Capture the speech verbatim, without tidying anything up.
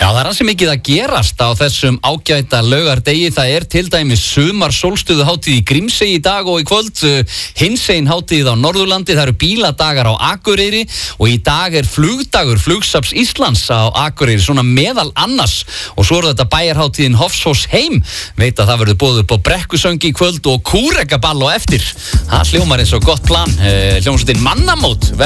Já, það er ansi mikið að gerast á þessum ágæta laugardegi. Það er til dæmis sumar sólstöðuhátíð í Grímsey í dag og í kvöld. Hinsegin hátíð á Norðurlandi, það eru bíladagar á Akureyri og í dag er flugdagur Flugsaps Íslands á Akureyri, svona meðal annars. Og svo er þetta bæjarhátíðin Hofsós heim. Veit að það verður boðið upp á brekkusöngi í kvöld og kúrekaball á eftir. Það hljómar eins og gott plan. Hljómsveitin Mannamót